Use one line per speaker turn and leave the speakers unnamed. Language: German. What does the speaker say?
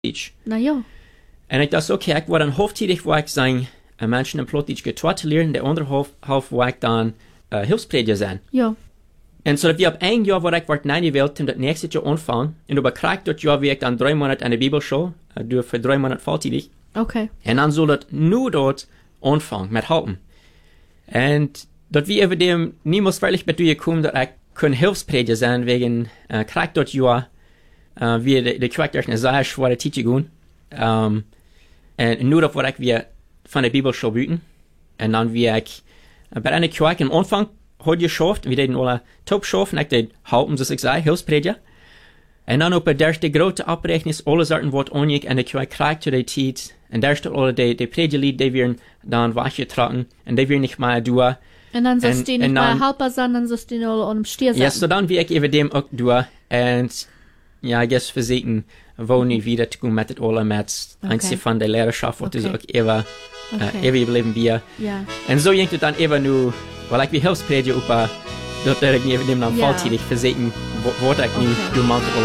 plottig.
Na ja.
En ik dacht, oké, ik word dan hoofdtijdig waar ik zijn mensen in plottig getwaard te leren, de andere half waar ik dan hilfsprediger zijn.
Ja.
En zo dat we op 1 jaar waar ik word nagewählt, om dat nächste jaar aanvangen. En dan bekrijg dat jaar wie ik dan 3 maanden aan de Bibelschool, doe voor 3 maanden volltijdig.
Okay.
En dan zal dat nu dort aanvangen met helpen. En dat we over dem niemals wirklich met je komen dat ik kon hilfsprediger zijn wegen krijg dat jaar wie de krijg durch een zeer zware tijd gaan. En nu dat word ik weer van de Bibelschool buiten. En dan wie ik bij een krijg in aanvang had geschafft, we deden alle top schaffen, ik deed helpen, zoals ik zei, hilfsprediger. En dan op de grote afrekening alle zaken wordt aangekomen en ik krijg tot de tijd. En daar staat alle de predigerlied, die weer dan weggetrokken en die weer niet meer doen.
En dan sollst du nicht mal helpen zijn, dan sollst du nur an dem Stier sein.
Ja, so dann wie ich even dem auch doen. Und ja, ich guess verseken, wo nie wieder zu kommen mit das alle, mit einzig von der Lehrerschaft, wo du so auch even bleiben wir.
Ja.
Und so ging es dann even nu, weil ich wie Hilfsprediger über, dort ich even dem dann vollzeitig verseken, wo ich nie, du meinst